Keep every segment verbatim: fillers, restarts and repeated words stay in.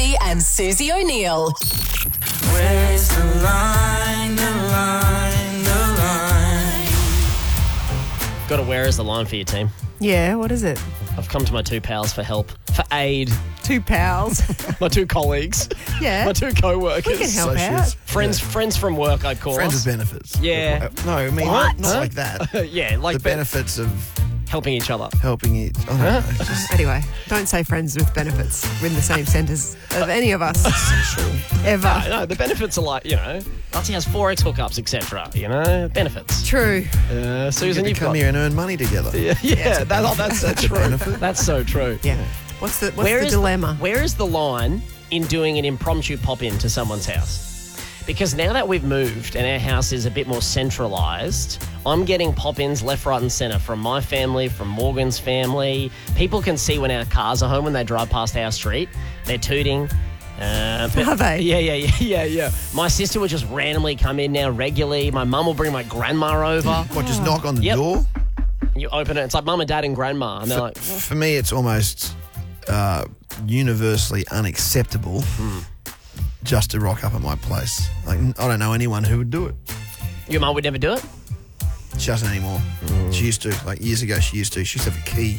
Massey and Susie O'Neill. Where's the line, the line, the line? Got to where is the line for your team? Yeah, what is it? I've come to my two pals for help, for aid. Two pals. My two colleagues. Yeah. My two co-workers. We can help Associates. out. Friends, friends from work, I'd call Friends us. with benefits. Yeah. Uh, No, I mean, What? not, not Huh? like that. yeah, like The ben- benefits of helping each other. helping each. I don't know. It's just Anyway, don't say friends with benefits in the same sentence of any of us. Ever. No, no, the benefits are like, you know, Lutzi has four X hookups, et cetera. You know, benefits. True. Uh, you Susan, get to you've come got... here and earn money together. Yeah, yeah that, oh, that's so That's a true. benefit. That's so true. Yeah. What's the what's Where the is dilemma? Where is the line in doing an impromptu pop-in to someone's house? Because now that we've moved and our house is a bit more centralised, I'm getting pop-ins left, right and centre from my family, from Morgan's family. People can see when our cars are home when they drive past our street. They're tooting. Uh, but- Are they? Yeah, yeah, yeah, yeah, yeah. My sister would just randomly come in now regularly. My mum will bring my grandma over. What, just knock on the Yep. door? You open it, it's like mum and dad and grandma. And they're like, For me, it's almost uh, universally unacceptable just to rock up at my place. Like, I don't know anyone who would do it. your mum would never do it? She doesn't anymore. She used to. Like, years ago, she used to. She used to have a key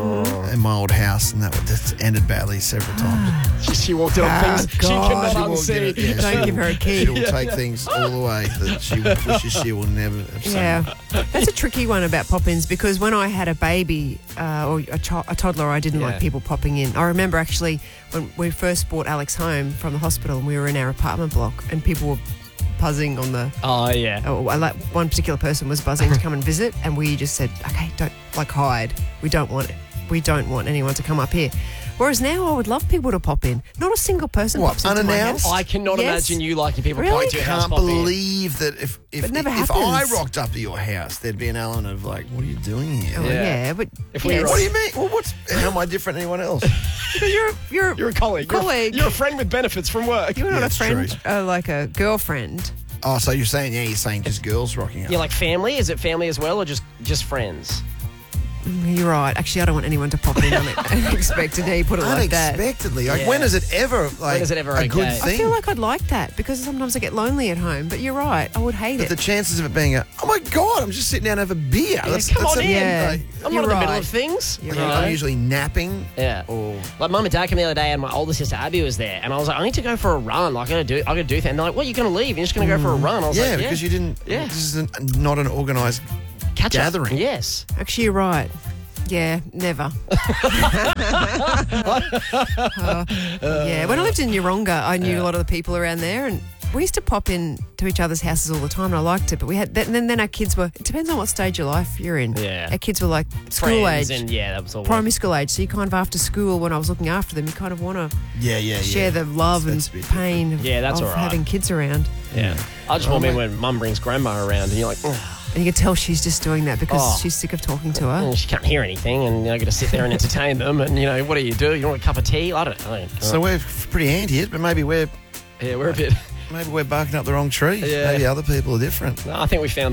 in my old house, and that would- that's ended badly several times. She, she walked in on Oh, things she God. cannot She walked in unsee. it, yeah, Don't she give will- her a key. She will take things all the way that she wishes she will never have seen. Yeah, that's a tricky one about pop-ins because when I had a baby uh, or a, cho- a toddler, I didn't Yeah. like people popping in. I remember actually when we first brought Alex home from the hospital and we were in our apartment block and people were buzzing on the... Oh, yeah. Oh, I like one particular person was buzzing to come and visit, and we just said, "Okay, don't like hide. We don't want it. We don't want anyone to come up here." Whereas now, I would love people to pop in. Not a single person What, pops into my unannounced? house. I cannot Yes. imagine you liking people Really? coming to your house. Can't popping in. believe that if if, It never if I happens. rocked up to your house, there'd be an element of like, what are you doing here? Oh, Yeah. yeah. but If we yes. were- What do you mean? Well, what's how am I different than anyone else? You're you're You're a colleague. You're a- Colleague. You're a, friend with benefits from work. You're not Yeah, a it's friend, uh, like a girlfriend. Oh, so you're saying yeah, you're saying just girls rocking up? You're like family? Is it family as well or just, just friends? You're right. Actually, I don't want anyone to pop in on it unexpected. Now you put it like that. Unexpectedly. Like, Yeah. when is it ever like is it ever a good okay? thing? I feel like I'd like that because sometimes I get lonely at home. But you're right. I would hate but it. the chances of it being a oh my god, I'm just sitting down to have a beer. Yeah, come on a- in. Yeah. like, I'm You're not in the middle right. of things. You're you right. know? I'm usually napping. Yeah. Or Like mum and dad came the other day and my older sister Abby was there and I was like, I need to go for a run. Like, I gotta do I gotta do things. And they're like, what, you're gonna leave? You're just gonna go for a run? I was yeah, like, because you didn't. Yeah. This is an, not an organised Catch up. gathering. Yes. Actually, you're right. Yeah, never. Uh, yeah, when I lived in Yeronga, I knew a lot of the people around there, and we used to pop in to each other's houses all the time, and I liked it. But we had then then, then our kids were. It depends on what stage of life you're in. Yeah. our kids were like school Friends age. and yeah, that was all. Primary school age, so you kind of after school when I was looking after them, you kind of want to Yeah, yeah, yeah. share the love That's a and bit pain of, Yeah, that's of all right. having kids around. Yeah. I just want me when mum brings grandma around and you're like, oh, And you can tell she's just doing that because Oh. she's sick of talking to her. she can't hear anything and you know, got to sit there and entertain them. And you know, what do you do? You want a cup of tea? I don't know. So we're pretty anti it, but maybe we're yeah, we're a bit. maybe we're barking up the wrong tree. Yeah. Maybe other people are different. I think we found